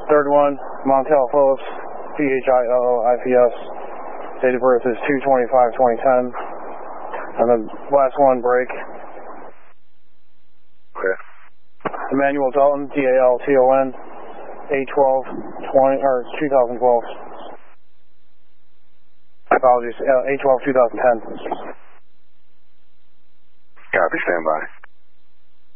Third one, Montel Phillips, Phillips. Date of birth is 2/25/2010. And the last one, break. Okay. Emmanuel Dalton, DALTON, 8/12/2012. Apologies, 8/12/2010. Copy, stand by.